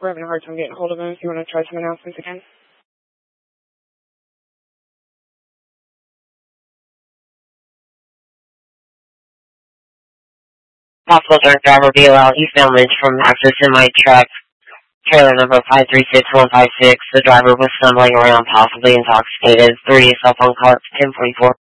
We're having a hard time getting hold of him. If you want to try some announcements again. Possible drunk driver BOL eastbound Lynch from access semi-truck trailer number 536-156. The driver was stumbling around, possibly intoxicated. 3 cell phone call at 1044.